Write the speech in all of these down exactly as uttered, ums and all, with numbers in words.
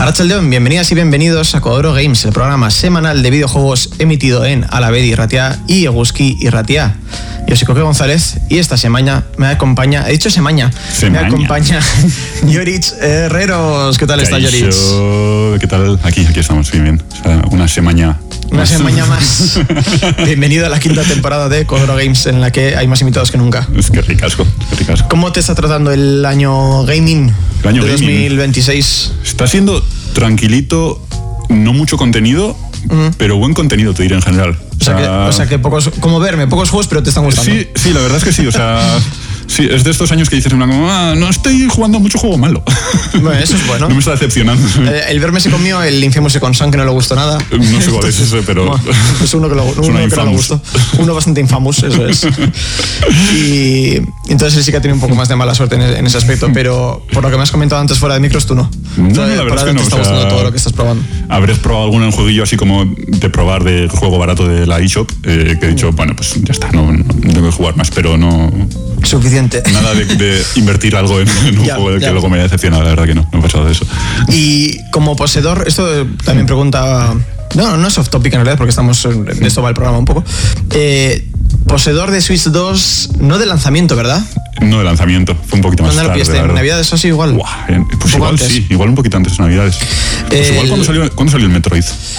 Arratsaldeon, bienvenidas y bienvenidos a Codoro Games, el programa semanal de videojuegos emitido en Alavedi Irratia y Eguzki Irratia. Yo soy Coque González y esta semana me acompaña, he dicho semana, me acompaña Yoritz Herreros. ¿Qué tal está Yoritz? ¿Qué tal? Aquí, aquí estamos, bien, bien. O sea, una semana Una más. semana más. Bienvenido a la quinta temporada de Codoro Games, en la que hay más invitados que nunca. Es que ricasco, qué ricasco. ¿Cómo te está tratando el año gaming El año de gaming. dos mil veintiséis? Está siendo tranquilito, no mucho contenido, Mm. pero buen contenido, te diré en general. O sea, que, o sea que pocos, como verme, pocos juegos, pero te están gustando. Sí, sí, la verdad es que sí, o sea... Sí, es de estos años que dices en plan como, ah, no estoy jugando mucho juego malo. Bueno, eso es bueno. No me está decepcionando. Eh, el verme se comió el Infamous Second Son, que no le gustó nada. No sé cuál es ese, pero... Bueno, es uno que, lo, uno una que no le infamous. gustó. Uno bastante infamous, eso es. Y entonces él sí que ha tenido un poco más de mala suerte en, en ese aspecto, pero por lo que me has comentado antes fuera de micros, tú no. No, O sea, no, la por verdad es ahora que no. te está o sea, gustando todo lo que estás probando. Habré probado algún jueguillo así como de probar de juego barato de la eShop, eh, que he dicho, bueno, pues ya está, no, no tengo que jugar más, pero no... Suficiente. Nada de, de invertir algo en, en un Ya, juego que ya. luego me haya decepcionado, la verdad que no, no he pasado de eso. Y como poseedor, esto eh, también pregunta... No, no es off topic en realidad, porque estamos de esto va el programa un poco. Eh, poseedor de Switch dos, no de lanzamiento, ¿verdad? No de lanzamiento, fue un poquito más ¿Cuándo lo tarde, pillaste? la ¿En verdad. Navidades o así igual? Buah, en- pues poco igual antes. sí, igual un poquito antes de Navidades. Pues El- igual cuando salió, ¿cuándo salió el Metroid?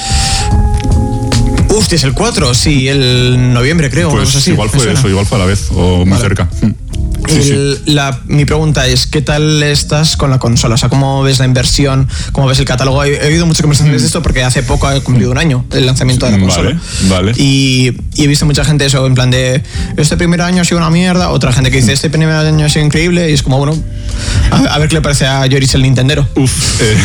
Uf, es el cuatro, sí, el noviembre creo. una Pues cosa así, igual me fue suena. eso, igual fue a la vez, o muy Vale. cerca. Sí, sí. El- la- mi pregunta es, ¿qué tal estás con la consola? O sea, ¿cómo ves la inversión? ¿Cómo ves el catálogo? He, he oído muchas conversaciones de esto porque hace poco ha cumplido un año el lanzamiento de la consola. Vale, vale. Y, y he visto mucha gente eso, en plan de, este primer año ha sido una mierda, otra gente que dice, este primer año ha sido increíble, y es como, bueno, a, a ver qué le parece a Yoris el Nintendero. Uf, eh,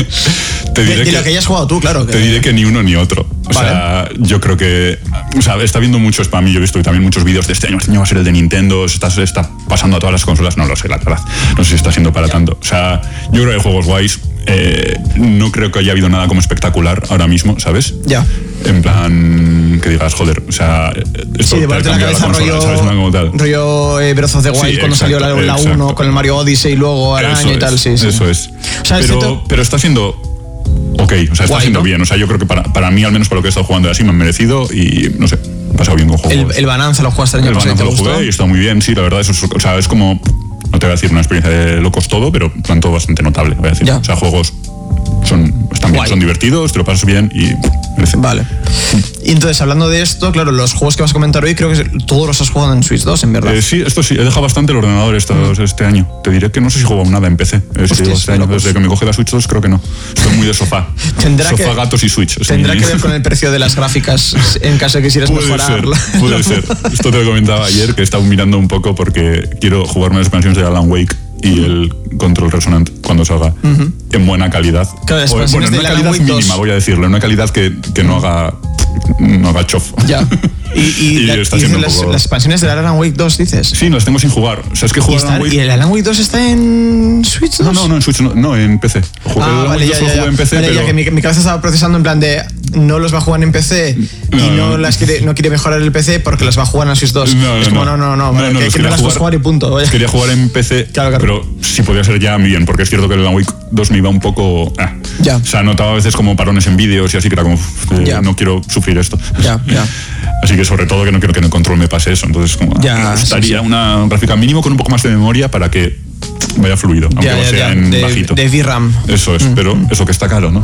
te De, diré de que... lo que hayas jugado tú, claro. que- Te diré que ni uno ni otro. O Vale. sea, yo creo que... O sea, está viendo mucho spam y yo he visto también muchos vídeos de este año. Este año va a ser el de Nintendo, se está, se está pasando a todas las consolas. No lo sé, la verdad. No sé si está siendo para tanto. O sea, yo creo que hay juegos guays. Eh, no creo que haya habido nada como espectacular ahora mismo, ¿sabes? Ya. En plan, que digas, joder, o sea... Esto Sí, de te volverte la cambia cabeza consola, rollo, ¿sabes? En plan como tal. rollo eh, Breath of the Wild, Sí, cuando salió la, exacto, la uno, exacto. con el Mario Odyssey y luego al Eso año y es, tal, sí, sí. Eso es. O sea, es pero, cierto- pero está siendo... Ok, o sea, está Guay, siendo ¿no? bien. O sea, yo creo que para, para mí, al menos para lo que he estado jugando así, me han merecido y, no sé, he pasado bien con juegos. El, el Bananza lo jugaste el año El pasado y te Bananza lo gustó. jugué y está muy bien, sí, la verdad. Eso es, o sea, es como, no te voy a decir una experiencia de locos todo, pero tanto bastante notable, voy a decir. Ya. O sea, juegos son, están bien, Guay. son divertidos, te lo pasas bien y merecen. Vale. Y entonces, hablando de esto, claro, los juegos que vas a comentar hoy, creo que todos los has jugado en Switch dos, en verdad. Eh, sí, esto sí, he dejado bastante el ordenador estos, este año. Te diré que no sé si juego nada en P C. Eh, si Hostias, digo, este qué año, locos. desde que me coge la Switch dos, creo que no. Estoy muy de sofá. Tendrá sofá, que- gatos y Switch. es Tendrá mi- que ver con el precio de las gráficas en caso de que quisieras Puede ser, mejorarla. puede ser. Esto te lo comentaba ayer, que he estado mirando un poco porque quiero jugarme las expansiones de Alan Wake y el Control Resonant cuando salga en buena calidad. Claro, las O, expansiones bueno, en del una Alan calidad Wake dos. mínima, voy a decirlo, en una calidad que, que no haga no haga chof. Ya. Y, y, Y la- está y siendo un las, poco- las expansiones del Alan Wake dos, dices. Sí, las tengo sin jugar. O sea, es que ¿Y, jugar está- Alan Wake... ¿Y el Alan Wake dos está en Switch dos? No, no, no, en Switch, no, no en P C. Jugué- Ah, el vale, Alan ya, Wake dos lo ya, jugué ya. en P C, Vale, pero... ya que mi, mi cabeza estaba procesando en plan de no los va a jugar en P C y No, no, no. las quiere, no quiere mejorar el P C porque las va a jugar en Switch dos. No, no, es como, no, no, no, vale, que, los que no quería las puedes jugar y punto. Vaya. Quería jugar en P C, Claro, claro. pero si podía ser ya bien, porque es cierto que el Alan Wake dos me iba un poco... ah. Ya. O sea, notaba a veces como parones en vídeos y así, que era como, uf, eh, Ya. no quiero sufrir esto. Ya, ya. Así que sobre todo que no quiero que en el control me pase eso. Entonces, como, Ya, me gustaría sí, sí. una gráfica mínimo con un poco más de memoria para que vaya fluido, aunque Ya, lo ya, sea ya. en De, bajito. de V RAM. Eso es, pero eso que está caro, ¿no?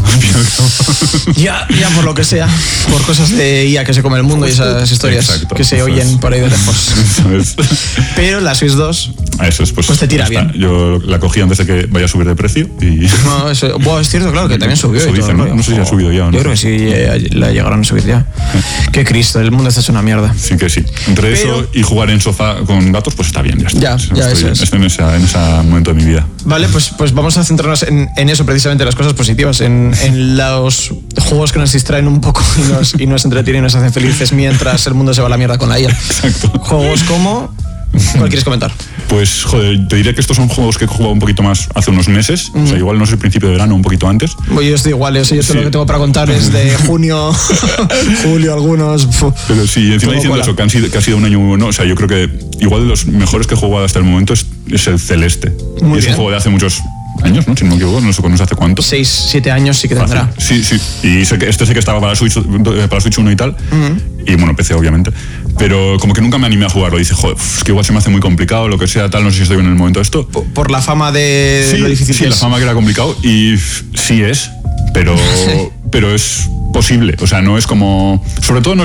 Ya, ya por lo que sea, por cosas de I A que se come el mundo y esas historias Exacto, que se eso oyen es. por ahí de lejos. Eso es. Pero la Switch dos, Eso es, pues, Pues te tira ya está. bien. Yo la cogí antes de que vaya a subir de precio y... no, eso, bueno, es cierto, claro, que también subió. Eso y todo dicen, el ¿no? rollo. No sé si ha Jo, subido ya o no. Yo creo que sí, eh, la llegaron a subir ya. Qué Cristo, el mundo está hecho una mierda. Sí que sí. Entre Pero- eso y jugar en sofá con gatos, pues está bien, ya está. Ya, ya, estoy, eso es. estoy en, esa, en ese momento de mi vida. Vale, pues, pues vamos a centrarnos en, en eso, precisamente, las cosas positivas, en, en los juegos que nos distraen un poco y nos, y nos entretienen y nos hacen felices mientras el mundo se va a la mierda con la I A. Exacto. Juegos como... ¿Cuál quieres comentar? Pues, joder, te diré que estos son juegos que he jugado un poquito más hace unos meses. O sea, igual no sé, el principio de verano, un poquito antes. Bueno, yo estoy igual, o sea, yo todo Sí. lo que tengo para contar es de junio, julio algunos. Fu. Pero sí, encima Todo diciendo cola. eso, que, han sido, que ha sido un año muy bueno. O sea, yo creo que igual de los mejores que he jugado hasta el momento es, es el Celeste. Muy y es bien. un juego de hace muchos años, ¿no? Si no me equivoco, no sé, no sé hace cuánto. seis, siete años sí que Fácil. tendrá. Sí, sí. Y sé que este sé que estaba para Switch, para Switch uno y tal. Uh-huh. Y bueno, P C obviamente. Pero como que nunca me animé a jugarlo. Dice, joder, es que igual se me hace muy complicado, lo que sea, tal, no sé si estoy bien en el momento de esto. Por, por la fama de sí, lo difícil sí, que la es. fama que era complicado. Y sí es, pero, pero es posible. O sea, no es como... Sobre todo no